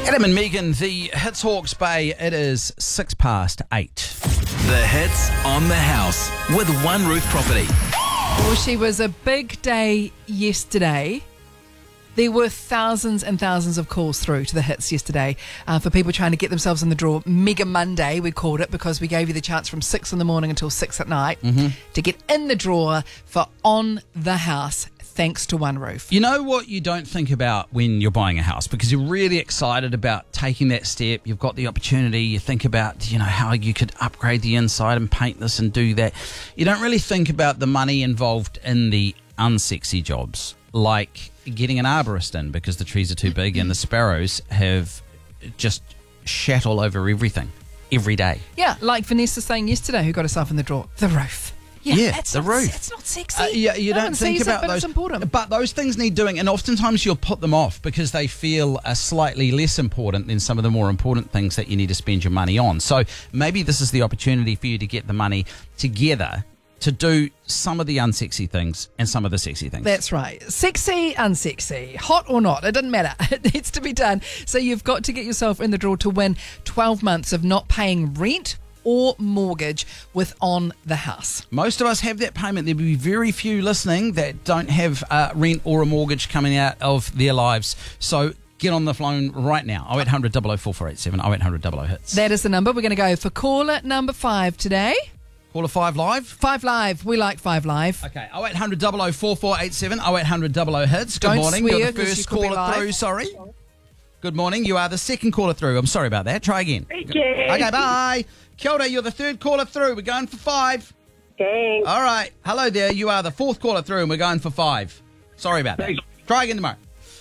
Adam and Megan, the Hits Hawke's Bay. It is 8:06. The Hits on the House with One Roof Property. Well, she was a big day yesterday. There were thousands and thousands of calls through to the Hits yesterday for people trying to get themselves in the draw. Mega Monday, we called it, because we gave you the chance from 6 in the morning until 6 at night to get in the draw for On the House, thanks to One Roof. You know what you don't think about when you're buying a house, because you're really excited about taking that step. You've got the opportunity. You think about, how you could upgrade the inside and paint this and do that. You don't really think about the money involved in the unsexy jobs, like getting an arborist in because the trees are too big and the sparrows have just shat all over everything every day. Yeah, like Vanessa saying yesterday, who got herself in the draw, the roof. Yeah, it's the not, roof. It's not sexy. You No one don't think sees about it, but those. it's important. But those things need doing, and oftentimes you'll put them off because they feel slightly less important than some of the more important things that you need to spend your money on. So maybe this is the opportunity for you to get the money together to do some of the unsexy things and some of the sexy things. That's right. Sexy, unsexy, hot or not, it doesn't matter. It needs to be done. So you've got to get yourself in the draw to win 12 months of not paying rent or mortgage with On the House. Most of us have that payment. There'll be very few listening that don't have rent or a mortgage coming out of their lives. So get on the phone right now. 0800 004487, 0800 00HITS. That is the number. We're going to go for caller number 5 today. Caller 5 live? 5 Live. We like 5 Live. Okay, 0800 004487, 0800 00HITS. Good Don't morning. swear, You're the 'cause you first could be caller live. through, sorry. Good morning. You are the second caller through. I'm sorry about that. Try again. Okay. Okay, bye. Kia ora, you're the third caller through. We're going for 5. Thanks. All right. Hello there. You are the fourth caller through, and we're going for 5. Sorry about that. Try again tomorrow.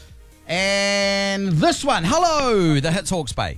And this one. Hello, the Hits Hawke's Bay.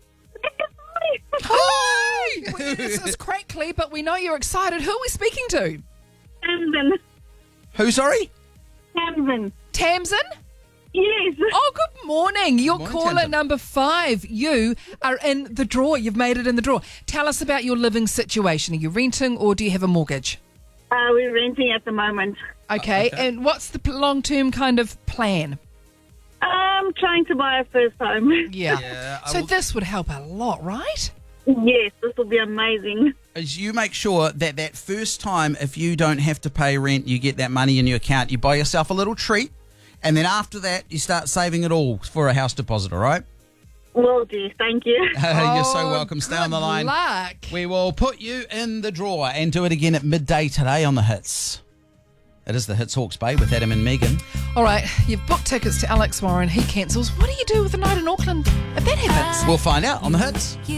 Hi. This is crackly, but we know you're excited. Who are we speaking to? Tamsin. Who, sorry? Tamsin. Tamsin? Yes. Oh, good morning. You're Morning, caller Tamsin. number 5. You are in the draw. You've made it in the draw. Tell us about your living situation. Are you renting or do you have a mortgage? We're renting at the moment. Okay. Okay. And what's the long-term kind of plan? I'm trying to buy a first home. Yeah, I So will- this would help a lot, right? Yes, this will be amazing. Is you make sure that first time, if you don't have to pay rent, you get that money in your account, you buy yourself a little treat, and then after that, you start saving it all for a house deposit, all right? Will do. Thank you. You're so welcome. Stay on the Good line. luck. We will put you in the drawer and do it again at midday today on the Hits. It is the Hits Hawke's Bay with Adam and Megan. All right, you've booked tickets to Alex Warren. He cancels. What do you do with a night in Auckland if that happens? We'll find out on the Hits.